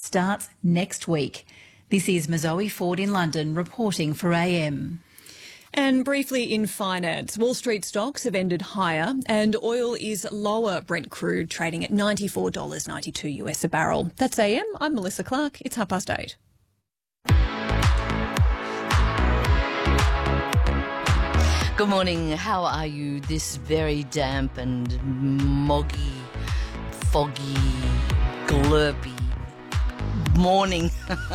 starts next week. This is Mazoe Ford in London reporting for AM. And briefly in finance, Wall Street stocks have ended higher and oil is lower. Brent crude trading at $94.92 US a barrel. That's AM. I'm Melissa Clark. It's 8:30. Good morning. How are you this very damp and moggy, foggy, glurpy morning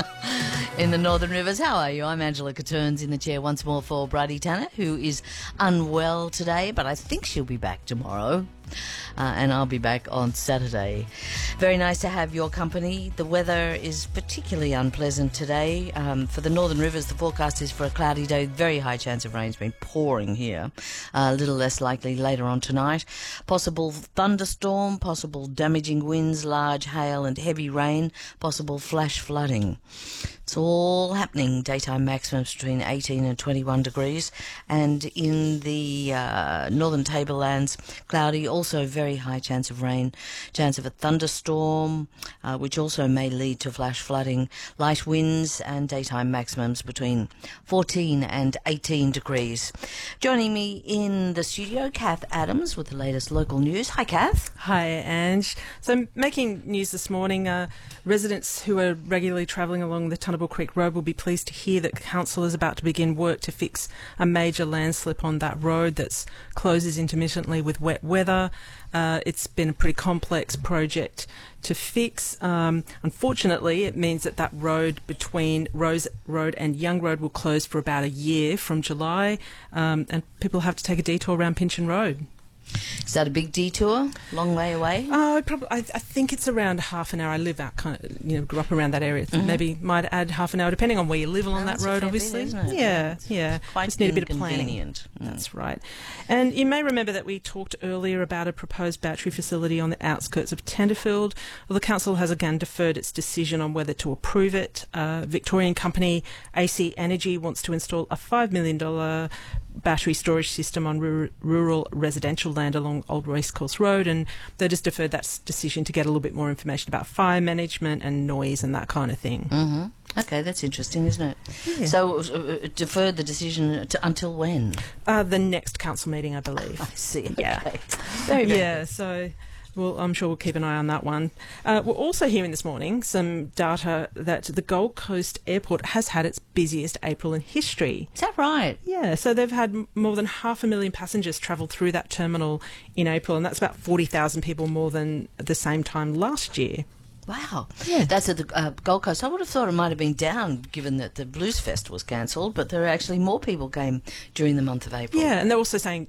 in the Northern Rivers? How are you? I'm Angela Catterns in the chair once more for Bridie Tanner, who is unwell today, but I think she'll be back tomorrow. And I'll be back on Saturday. Very nice to have your company. The weather is particularly unpleasant today. For the Northern Rivers, the forecast is for a cloudy day, very high chance of rain. It's been pouring here. A little less likely later on tonight. Possible thunderstorm, possible damaging winds, large hail and heavy rain, possible flash flooding. It's all happening. Daytime maximums between 18 and 21 degrees. And in the northern tablelands, cloudy, also very high chance of rain, chance of a thunderstorm, which also may lead to flash flooding, light winds and daytime maximums between 14 and 18 degrees. Joining me in the studio, Kath Adams with the latest local news. Hi, Kath. Hi, Ange. So making news this morning, residents who are regularly travelling along the Tunnable Creek Road will be pleased to hear that Council is about to begin work to fix a major landslip on that road that closes intermittently with wet weather. It's been a pretty complex project to fix. Unfortunately, it means that road between Rose Road and Young Road will close for about a year from July, and people have to take a detour around Pynchon Road. Is that a big detour? Long way away? I think it's around half an hour. I live out grew up around that area. Mm-hmm. Maybe might add half an hour, depending on where you live along that road, obviously. Bit, isn't it? Yeah. Quite just need a bit of planning. inconvenient. That's right. And you may remember that we talked earlier about a proposed battery facility on the outskirts of Tenterfield. Well, the council has again deferred its decision on whether to approve it. Victorian company AC Energy wants to install a $5 million battery storage system on rural residential land along Old Racecourse Road, and they just deferred that decision to get a little bit more information about fire management and noise and that kind of thing. Mm-hmm. Okay, that's interesting, isn't it? Yeah. So deferred the decision until when? The next council meeting, I believe. I see. Yeah. Okay. Very, very yeah, good. So... Well, I'm sure we'll keep an eye on that one. We're also hearing this morning some data that the Gold Coast Airport has had its busiest April in history. Is that right? Yeah, so they've had more than 500,000 passengers travel through that terminal in April, and that's about 40,000 people more than the same time last year. Wow. Yeah. That's at the Gold Coast. I would have thought it might have been down given that the Blues Fest was cancelled, but there are actually more people came during the month of April. Yeah, and they're also saying,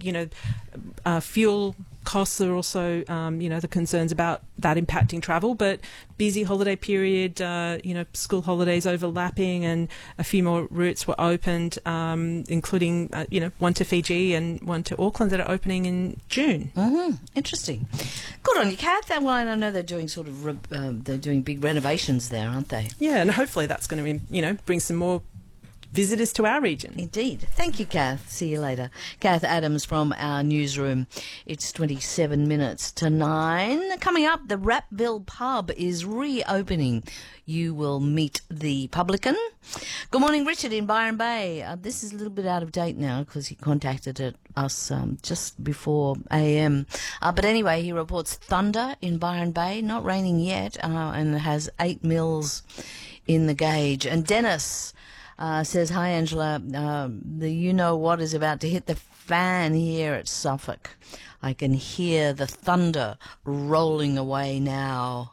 fuel costs are also, the concerns about that impacting travel, but busy holiday period, school holidays overlapping, and a few more routes were opened, including, one to Fiji and one to Auckland that are opening in June. Mm-hmm. Interesting. Good on you, Kath. Well, I know they're doing they're doing big renovations there, aren't they? Yeah, and hopefully that's going to, bring some more visitors to our region. Indeed. Thank you, Kath. See you later. Kath Adams from our newsroom. It's 27 minutes to 9. Coming up, the Rapville pub is reopening. You will meet the publican. Good morning, Richard in Byron Bay. This is a little bit out of date now because he contacted us just before AM. But anyway, he reports thunder in Byron Bay, not raining yet, and has 8 mils in the gauge. And Dennis says, hi, Angela. The you-know-what is about to hit the fan here at Suffolk. I can hear the thunder rolling away now.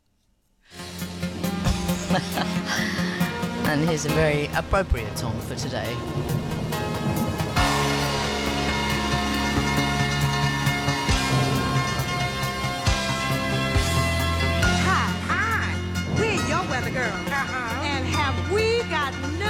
And here's a very appropriate song for today. Hi, we're your weather girl. And have we got